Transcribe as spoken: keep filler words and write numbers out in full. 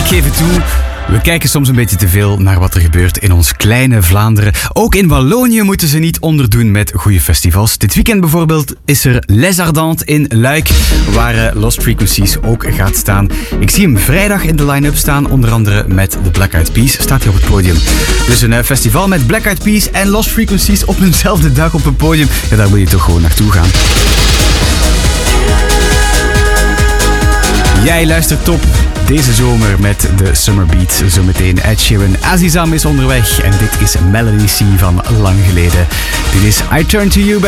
Ik geef het toe. We kijken soms een beetje te veel naar wat er gebeurt in ons kleine Vlaanderen. Ook in Wallonië moeten ze niet onderdoen met goede festivals. Dit weekend bijvoorbeeld is er Les Ardentes in Luik, waar uh, Lost Frequencies ook gaat staan. Ik zie hem vrijdag in de line-up staan, onder andere met de Black Eyed Peas. Staat hij op het podium. Dus een uh, festival met Black Eyed Peas en Lost Frequencies op eenzelfde dag op een podium. Ja, daar wil je toch gewoon naartoe gaan. Jij luistert top deze zomer met de Summer Beat. Zometeen Ed Sheeran, Azizam is onderweg en dit is Melody C van lang geleden. Dit is I Turn To You.